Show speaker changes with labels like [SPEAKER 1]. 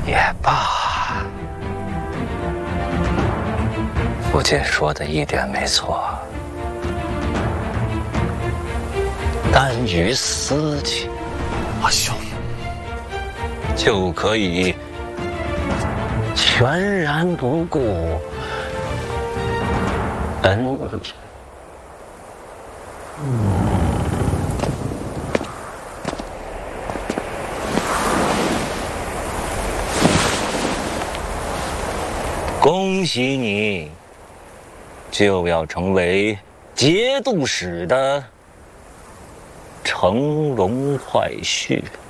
[SPEAKER 1] 也罢，父亲说的一点没错。单于私情，
[SPEAKER 2] 阿兄，
[SPEAKER 1] 就可以全然不顾恩义。恭喜你，就要成为节度使的乘龙快婿。